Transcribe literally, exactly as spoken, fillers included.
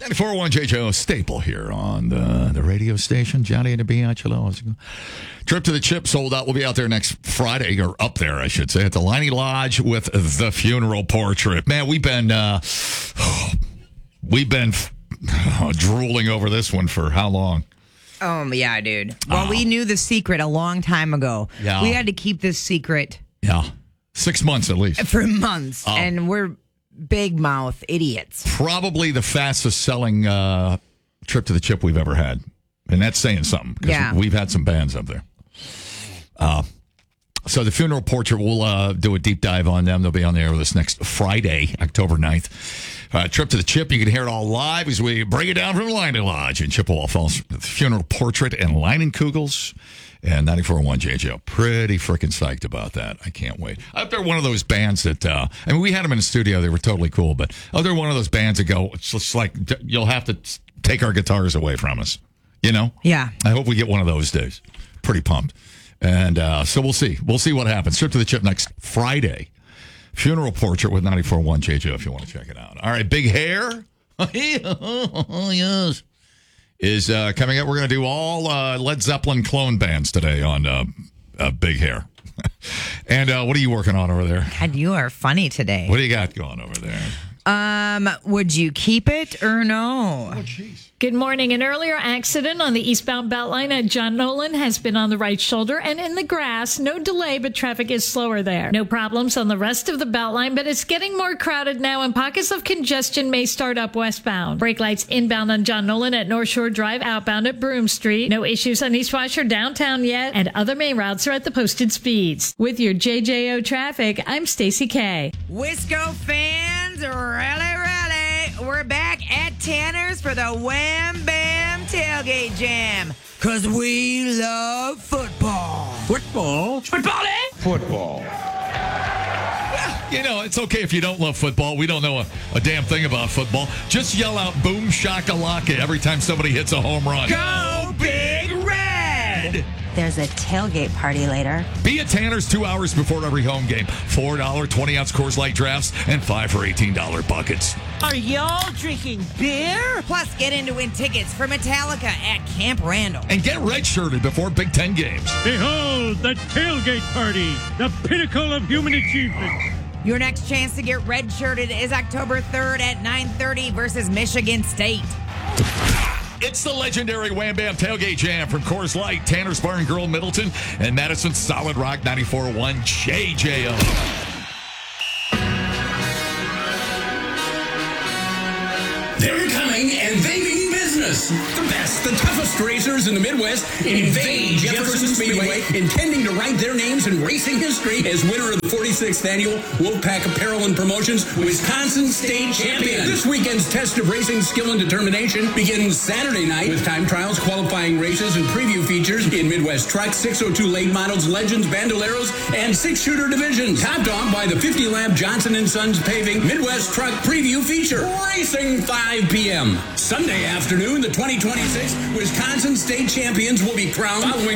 ninety-four point one J J O staple here on the, the radio station. Johnny and the Bianchelo. Trip to the Chip sold out. We'll be out there next Friday, or up there, I should say, at the Liney Lodge with the funeral portrait. Man, we've been uh, we've been uh, drooling over this one for how long? Oh, yeah, dude. Well, oh. we knew the secret a long time ago. Yeah. We had to keep this secret. Yeah. Six months at least. For months. Oh. And we're big mouth idiots. Probably the fastest selling uh, trip to the Chip we've ever had. And that's saying something. Because yeah. we've had some bands up there. Uh, so the funeral portrait, we'll uh, do a deep dive on them. They'll be on the air with us next Friday, October ninth. Uh, trip to the Chip, you can hear it all live as we break it down from Liney Lodge in Chippewa Falls. The funeral portrait and Leinenkugels and ninety-four point one J J O. Pretty freaking psyched about that. I can't wait. I hope they're one of those bands that, uh, I mean, we had them in the studio. They were totally cool. But oh, they're one of those bands that go, it's just like, you'll have to take our guitars away from us. You know? Yeah. I hope we get one of those days. Pretty pumped. And uh, so we'll see. We'll see what happens. Trip to the Chip next Friday. Funeral portrait with ninety-four point one J J O if you want to check it out. All right, Big Hair. Oh, yes. Is uh, coming up. We're going to do all uh, Led Zeppelin clone bands today on uh, uh, Big Hair. And uh, what are you working on over there? God, you are funny today. What do you got going over there? Um, would you keep it or no? Oh, jeez. Good morning. An earlier accident on the eastbound Beltline at John Nolan has been on the right shoulder and in the grass. No delay, but traffic is slower there. No problems on the rest of the Beltline, but it's getting more crowded now, and pockets of congestion may start up westbound. Brake lights inbound on John Nolan at North Shore Drive, outbound at Broome Street. No issues on East Washer downtown yet, and other main routes are at the posted speeds. With your J J O traffic, I'm Stacey K. Wisco fans, really, really, we're back at Tanner's for the Wham Bam Tailgate Jam. Cause we love football. Football? Football, eh? Football. You know, it's okay if you don't love football. We don't know a, a damn thing about football. Just yell out boom shakalaka every time somebody hits a home run. Go Big Red! There's a tailgate party later. Be at Tanner's two hours before every home game. four dollars twenty-ounce Coors Light drafts and five for eighteen dollars buckets. Are y'all drinking beer? Plus, get in to win tickets for Metallica at Camp Randall. And get redshirted before Big Ten games. Behold, the tailgate party, the pinnacle of human achievement. Your next chance to get redshirted is October third at nine thirty versus Michigan State. It's the legendary Wham Bam Tailgate Jam from Coors Light, Tanner's Bar and Grill, Middleton, and Madison Solid Rock ninety-four point one J J O. They're coming, and they mean business. The best, the toughest racers in the Midwest invade Jefferson Speedway, intending to write their names in racing history as winner of the forty-sixth Annual Wolfpack Apparel and Promotions Wisconsin State Champion. This weekend's test of racing skill and determination begins Saturday night with time trials, qualifying races, and preview features in Midwest Truck, six oh two late models, legends, bandoleros, and six-shooter divisions. Topped off by the fifty-lap Johnson and Sons Paving Midwest Truck Preview feature. Racing five p.m. Sunday afternoon, the twenty twenty-six Wisconsin State Champions will be crowned following